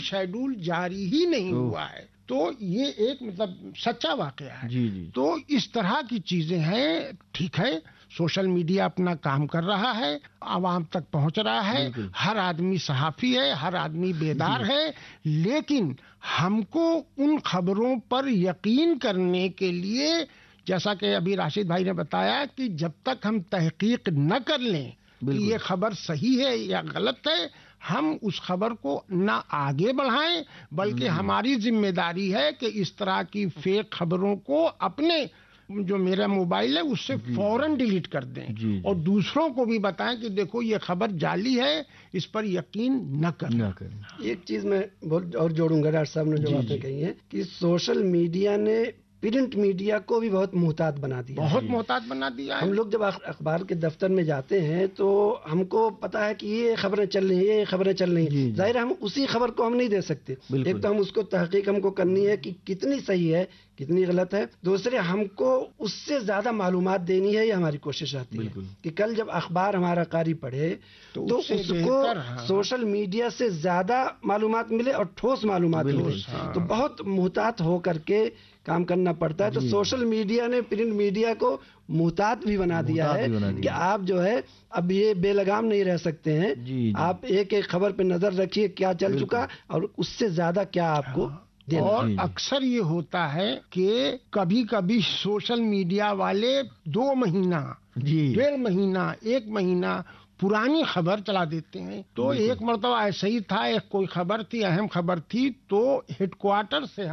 Schedule جاری ہی نہیں ہوا ہے. تو یہ ایک مطلب سچا واقعہ ہے. تو اس طرح کی چیزیں ہیں. ٹھیک ہے، سوشل میڈیا اپنا کام کر رہا ہے، عوام تک پہنچ رہا ہے، ہر آدمی صحافی ہے، ہر آدمی بیدار ہے، لیکن ہم کو ان خبروں پر یقین کرنے کے لیے، جیسا کہ ابھی راشد بھائی نے بتایا، کہ جب تک ہم تحقیق نہ کر لیں کہ یہ خبر صحیح ہے یا غلط ہے، ہم اس خبر کو نہ آگے بڑھائیں، بلکہ ہماری ذمہ داری ہے کہ اس طرح کی فیک خبروں کو اپنے جو میرا موبائل ہے اس سے فوراً ڈیلیٹ کر دیں، اور دوسروں کو بھی بتائیں کہ دیکھو یہ خبر جعلی ہے، اس پر یقین نہ کریں. ایک چیز میں اور جوڑوں گا، ڈاکٹر صاحب نے جو باتیں کہی ہیں، کہ سوشل میڈیا نے پرنٹ میڈیا کو بھی بہت محتاط بنا دیا، بہت محتاط بنا دیا ہے. ہم لوگ جب اخبار کے دفتر میں جاتے ہیں تو ہم کو پتا ہے کہ یہ خبریں چل رہی ہیں، یہ خبریں چل رہی ہیں، ظاہر ہم اسی خبر کو ہم نہیں دے سکتے. ایک تو ہم اس کو تحقیق ہم کو کرنی ہے کہ کتنی صحیح ہے، کتنی غلط ہے. دوسرے ہم کو اس سے زیادہ معلومات دینی ہے، یہ ہماری کوشش رہتی ہے کہ کل جب اخبار ہمارا قاری پڑھے تو اس کو سوشل میڈیا سے زیادہ معلومات ملے اور ٹھوس معلومات ملے. تو بہت محتاط ہو کر کے کام کرنا پڑتا ہے. تو سوشل میڈیا نے پرنٹ میڈیا کو محتاط بھی بنا دیا ہے کہ آپ جو ہے اب یہ بے لگام نہیں رہ سکتے ہیں. آپ ایک ایک خبر پہ نظر رکھیے کیا چل چکا اور اس سے زیادہ کیا آپ کو دینا. اور اکثر یہ ہوتا ہے کہ کبھی کبھی سوشل میڈیا والے 2 مہینہ 1.5 مہینہ 1 مہینہ پرانی خبر چلا دیتے ہیں. تو ایک مرتبہ ایسا ہی تھا، ایک کوئی خبر تھی، اہم خبر تھی، تو ہیڈ کوارٹر سے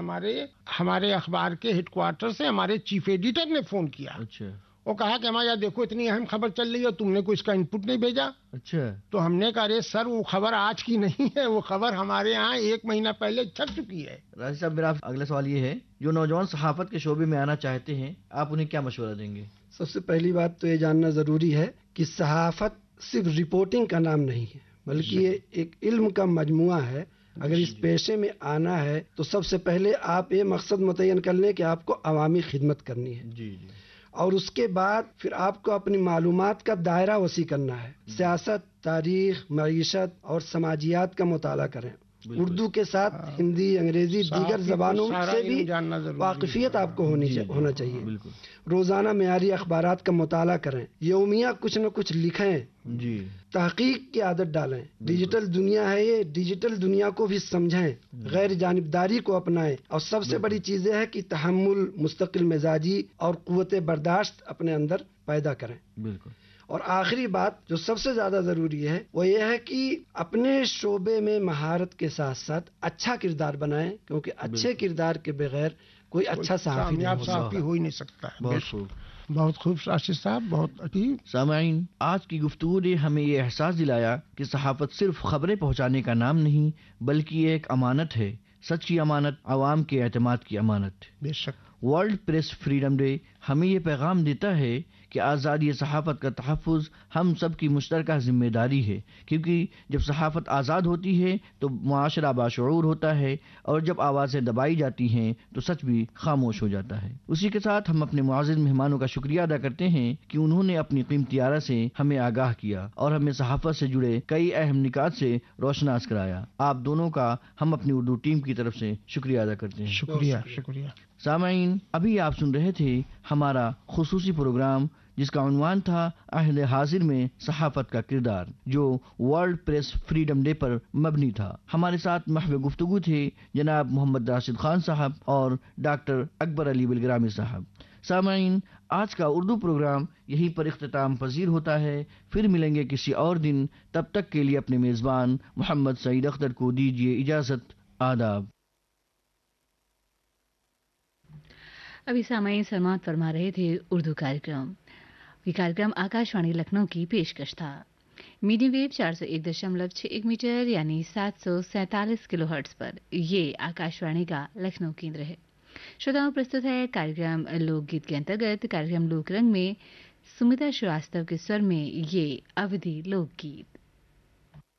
ہمارے اخبار کے ہیڈ کوارٹر سے ہمارے چیف ایڈیٹر نے فون کیا. وہ کہا کہ ہمارا دیکھو اتنی اہم خبر چل رہی ہے، تم نے کوئی اس کا انپٹ نہیں بھیجا. تو ہم نے کہا ارے سر وہ خبر آج کی نہیں ہے، وہ خبر ہمارے ہاں 1 مہینہ پہلے چھپ چکی ہے. راجد صاحب، میرا اگلا سوال یہ ہے، جو نوجوان صحافت کے شعبے میں آنا چاہتے ہیں آپ انہیں کیا مشورہ دیں گے؟ سب سے پہلی بات تو یہ جاننا ضروری ہے کہ صحافت صرف رپورٹنگ کا نام نہیں ہے، بلکہ یہ ایک علم کا مجموعہ ہے. اگر اس پیشے میں آنا ہے تو سب سے پہلے آپ یہ مقصد متعین کر لیں کہ آپ کو عوامی خدمت کرنی ہے. اور اس کے بعد پھر آپ کو اپنی معلومات کا دائرہ وسیع کرنا ہے. سیاست، تاریخ، معیشت اور سماجیات کا مطالعہ کریں. اردو کے ساتھ ہندی، انگریزی، دیگر زبانوں سے بھی واقفیت آپ کو ہونا چاہیے. روزانہ معیاری اخبارات کا مطالعہ کریں. یومیہ کچھ نہ کچھ لکھیں. تحقیق کی عادت ڈالیں. ڈیجیٹل دنیا ہے، یہ ڈیجیٹل دنیا کو بھی سمجھیں. غیر جانبداری کو اپنائیں. اور سب سے بڑی چیز یہ ہے کہ تحمل، مستقل مزاجی اور قوت برداشت اپنے اندر پیدا کریں. اور آخری بات جو سب سے زیادہ ضروری ہے وہ یہ ہے کہ اپنے شعبے میں مہارت کے ساتھ ساتھ اچھا کردار بنائیں، کیونکہ اچھے کردار کے بغیر کوئی اچھا صحافی ہو ہی نہیں سکتا. بہت خوب راشد صاحب، بہت اچھی. سامعین، آج کی گفتگو نے ہمیں یہ احساس دلایا کہ صحافت صرف خبریں پہنچانے کا نام نہیں بلکہ یہ ایک امانت ہے. سچ کی امانت، عوام کے اعتماد کی امانت. بے شک ورلڈ پریس فریڈم ڈے ہمیں یہ پیغام دیتا ہے کہ آزادی صحافت کا تحفظ ہم سب کی مشترکہ ذمہ داری ہے، کیونکہ جب صحافت آزاد ہوتی ہے تو معاشرہ باشعور ہوتا ہے، اور جب آوازیں دبائی جاتی ہیں تو سچ بھی خاموش ہو جاتا ہے. اسی کے ساتھ ہم اپنے معزز مہمانوں کا شکریہ ادا کرتے ہیں کہ انہوں نے اپنی قیمتی آرا سے ہمیں آگاہ کیا اور ہمیں صحافت سے جڑے کئی اہم نکات سے روشناس کرایا. آپ دونوں کا ہم اپنی اردو ٹیم کی طرف سے شکریہ ادا کرتے ہیں. شکریہ. سامعین، ابھی آپ سن رہے تھے ہمارا خصوصی پروگرام جس کا عنوان تھا عہد حاضر میں صحافت کا کردار، جو ورلڈ پریس فریڈم ڈے پر مبنی تھا. ہمارے ساتھ محو گفتگو تھے جناب محمد راشد خان صاحب اور ڈاکٹر اکبر علی بلگرامی صاحب. سامعین، آج کا اردو پروگرام یہیں پر اختتام پذیر ہوتا ہے. پھر ملیں گے کسی اور دن. تب تک کے لیے اپنے میزبان محمد سعید اختر کو دیجیے اجازت. آداب. ابھی سامعین سماعت فرما رہے تھے اردو کارکرم. یہ کارکرم آکاشوانی لکھنؤ کی پیشکش تھا. میڈیم ویو 401.61 میٹر یعنی 747 کلو ہرٹز پر. یہ آکاشوانی کا لکھنؤ کیندر ہے. شروتاؤں پرستت ہے کارکرم لوک گیت کے انترگت کارکرم لوک رنگ میں سمیتا شریواستو کے سور میں یہ اودھی لوک گیت.